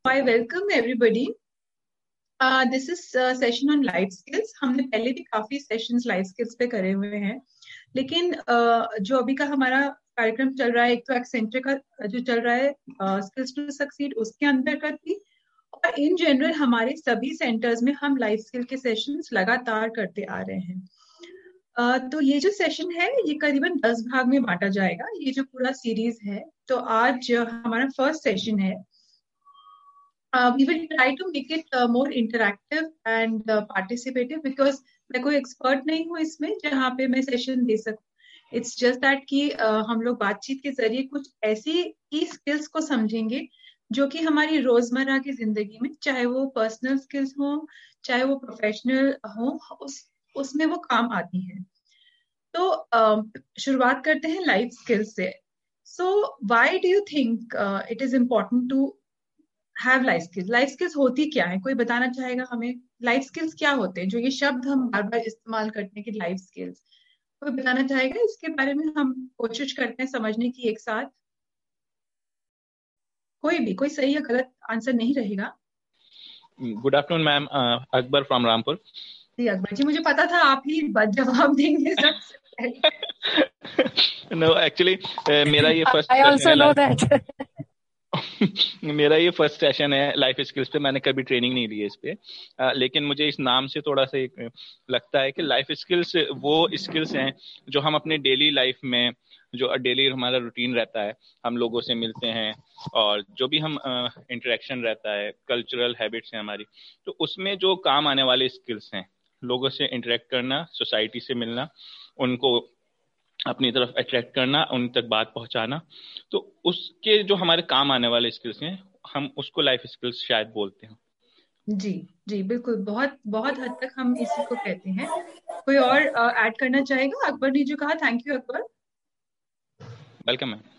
I welcome everybody. This is session on life skills. हमने पहले भी काफी सेशंस लाइफ स्किल्स पे करे हुए हैं, लेकिन जो अभी का हमारा कार्यक्रम चल रहा है, एक तो एक्सेंट्रे का जो चल रहा है स्किल्स टू सक्सीड, उसके अंतर्गत भी, और इन जनरल हमारे सभी सेंटर्स में हम लाइफ स्किल के सेशंस लगातार करते आ रहे हैं। तो ये जो सेशन है ये करीबन 10 भाग में बांटा जाएगा, ये जो पूरा सीरीज है। तो आज हमारा फर्स्ट सेशन है। We will try to make it more interactive and participative because मैं कोई एक्सपर्ट नहीं हूँ इसमें जहाँ पे मैं सेशन दे सकूँ। इट्स जस्ट दैट कि हम लोग बातचीत के जरिए कुछ ऐसी की स्किल्स को समझेंगे जो कि हमारी रोजमर्रा की जिंदगी में, चाहे वो पर्सनल स्किल्स हो चाहे वो प्रोफेशनल हो, उसमें वो काम आती हैं। तो शुरुआत करते हैं लाइफ स्किल्स से। So why do you think it is important to have life skills? Life skills होती क्या है, कोई बताना चाहेगा हमें? लाइफ स्किल्स क्या होते हैं, जो ये शब्द हम बार बार इस्तेमाल करते हैं कि लाइफ स्किल्स, कोई बताना चाहेगा इसके बारे में? हम कोशिश करते हैं समझने की एक साथ। कोई सही या गलत आंसर नहीं रहेगा। Good afternoon ma'am, Akbar from Rampur. जी अकबर जी, मुझे पता था आप ही जवाब देंगे सबसे पहले। नो एक्चुअली मेरा ये first I also know that. मेरा ये फर्स्ट सेशन है लाइफ स्किल्स पे। मैंने कभी ट्रेनिंग नहीं ली है इस पे, लेकिन मुझे इस नाम से थोड़ा सा एक लगता है कि लाइफ स्किल्स वो स्किल्स हैं जो हम अपने डेली लाइफ में, जो डेली हमारा रूटीन रहता है, हम लोगों से मिलते हैं और जो भी हम इंटरेक्शन रहता है, कल्चरल हैबिट्स हैं हमारी, तो उसमें जो काम आने वाले स्किल्स हैं, लोगों से इंटरेक्ट करना, सोसाइटी से मिलना, उनको अपनी तरफ अट्रैक्ट करना, उन तक बात पहुंचाना, तो उसके जो हमारे काम आने वाले स्किल्स हैं, हम उसको लाइफ स्किल्स शायद बोलते हैं। जी जी बिल्कुल, बहुत बहुत हद तक हम इसी को कहते हैं। कोई और ऐड करना चाहेगा? अकबर ने जो कहा, thank you Akbar. Welcome ma'am.